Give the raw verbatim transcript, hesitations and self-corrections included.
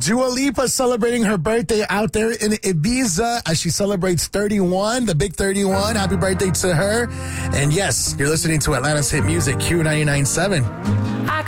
Dua Lipa celebrating her birthday out there in Ibiza as she celebrates thirty-one, the big thirty-one. Happy birthday to her. And yes, you're listening to Atlanta's hit music, Q ninety-nine point seven.